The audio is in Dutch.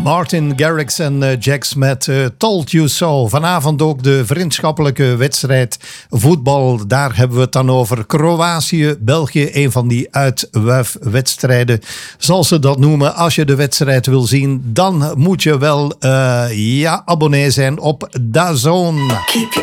Martin Garrix en Jax met Told You So. Vanavond ook de vriendschappelijke wedstrijd voetbal. Daar hebben we het dan over. Kroatië, België. Een van die uitwuifwedstrijden, zoals ze dat noemen. Als je de wedstrijd wil zien, dan moet je wel abonnee zijn op DAZN. Keep your